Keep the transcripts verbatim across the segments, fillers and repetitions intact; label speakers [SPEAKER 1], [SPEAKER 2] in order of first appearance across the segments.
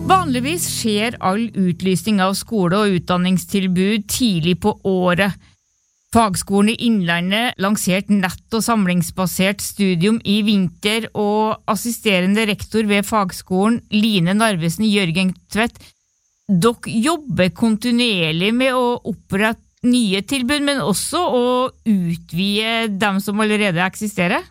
[SPEAKER 1] Vanligvis skjer all utlysning av skole- og utdanningstilbud tidlig på året. Fagskolen i Innlandet lanserte nett- og samlingsbasert studium i vinter, og assisterende rektor ved fagskolen, Line Narvesen Jørgentvedt, dere jobber kontinuerlig med å opprette nye tilbud, men også å utvide dem som allerede eksisterer?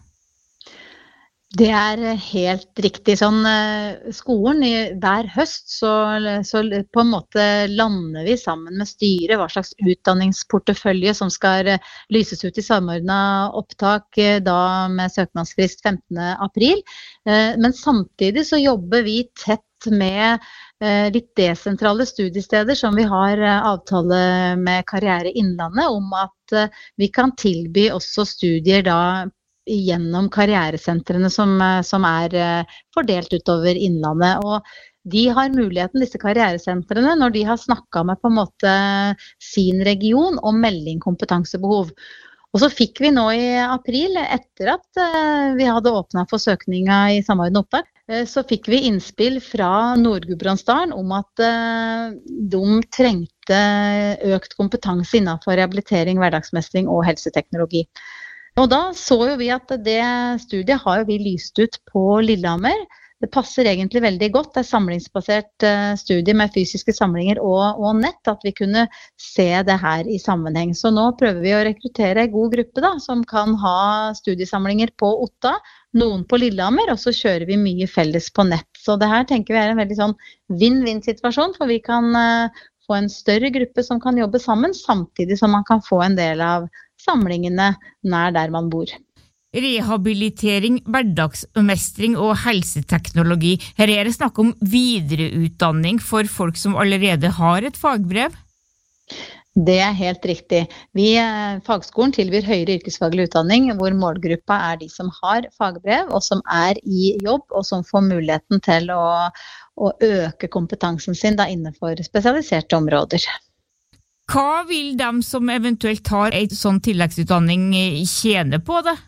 [SPEAKER 2] Det er helt riktig. Sånn, skolen i hver høst så, så på en måte lander vi sammen med styret hva slags utdanningsportefølje som skal lyses ut i samordnet opptak da med søknadsfrist femtende april. Men samtidig så jobber vi tett med litt desentrale studiesteder som vi har avtale med Karriere Innlandet om at vi kan tilby også studier da gjennom karrieresentrene som, som er fordelt utover Innlandet. Og de har muligheten, disse karrieresentrene, når de har snakket med på en måte sin region om melding kompetansebehov. Og så fikk vi nå i april, etter at vi hadde åpnet for søkninga i samordnet opptak, så fikk vi innspill fra Nord-Gudbrandsdalen om at de trengte økt kompetanse innenfor rehabilitering, hverdagsmestring og helseteknologi. Og da så jo vi at det studiet har jo vi lyst ut på Lillehammer. Det passer egentlig veldig godt. Det er samlingsbasert studie med fysiske samlinger og, og nett, at vi kunne se det her i sammenheng. Så nå prøver vi å rekruttere en god gruppe da, som kan ha studiesamlinger på Otta, noen på Lillehammer, og så kjører vi mye felles på nett. Så det her tenker vi er en veldig sånn vinn-vinn-situasjon, for vi kan uh, få en større gruppe som kan jobbe sammen, samtidig som man kan få en del av samlingene nær der man bor.
[SPEAKER 1] Rehabilitering, hverdagsmestring og helseteknologi. Her er det snakk om videreutdanning for folk som allerede har et fagbrev?
[SPEAKER 2] Det er helt riktig. Vi, fagskolen tilbyr høyere yrkesfaglig utdanning, hvor målgruppa er de som har fagbrev, og som er i jobb, og som får muligheten til å, å øke kompetansen sin da, innenfor spesialiserte områder.
[SPEAKER 1] Hva vil de som eventuelt har en sånn tilleggsutdanning tjene på det?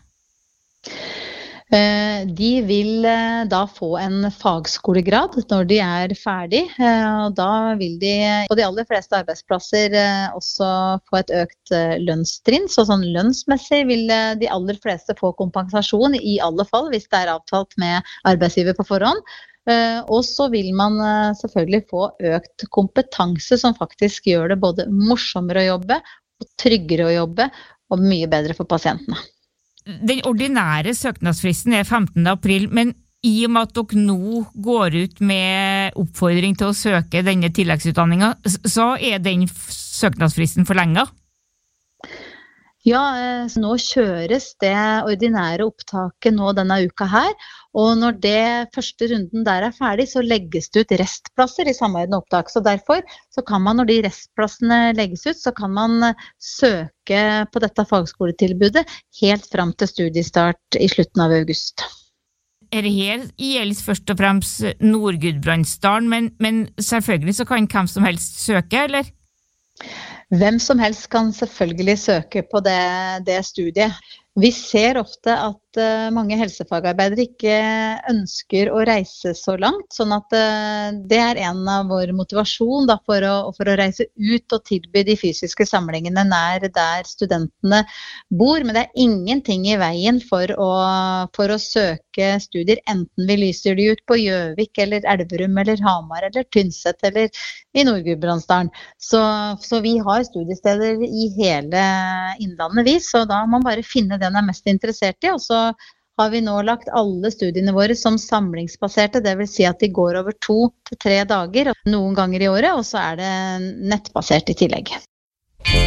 [SPEAKER 2] De vil da få en fagskolegrad når de er ferdig, og da vil de på de aller fleste arbeidsplasser også få et økt lønnstrinn, så sånn lønnsmessig vil de aller fleste få kompensasjon i alle fall, hvis det er avtalt med arbeidsgiver på forhånd. Og så vil man selvfølgelig få økt kompetanse som faktisk gjør det både morsommere å jobbe, og tryggere å jobbe, og mye bedre for pasientene.
[SPEAKER 1] Den ordinære søknadsfristen er femtende april, men i og med at dere nå går ut med oppfordring til å søke denne tilleggsutdanningen, så er den søknadsfristen forlenget?
[SPEAKER 2] Ja, nå kjøres det ordinære opptaket nå denne uka her, og når det første runden der er ferdig, så legges det ut restplasser i samordnet opptak. Så derfor så kan man, når de restplassene legges ut, så kan man søke på dette fagskoletilbudet helt frem til studiestart i slutten av august.
[SPEAKER 1] Er det her gjelder først og fremst Nord-Gudbrandsdalen, men, men selvfølgelig så kan hvem som helst søke, eller?
[SPEAKER 2] Hvem som helst kan selvfølgelig søke på det, det studiet. Vi ser ofte at uh, mange helsefagarbeidere ikke ønsker å reise så langt, sånn at uh, det er en av vår motivasjon da, for, å, for å reise ut og tilby de fysiske samlingene nær der studentene bor. Men det er ingenting i veien for å, for å søke studier, enten vi lyser de ut på Gjøvik eller Elverum eller Hamar eller Tynset eller i Nord-Gudbrandsdalen. Så, så vi har studiesteder i hele Innlandet vi, så da må man bare finne den er mest interessert i, og så har vi nå lagt alle studiene våre som samlingsbaserte, det vil si at de går over to til tre dager, noen ganger i året, og så er det nettbasert i tillegg.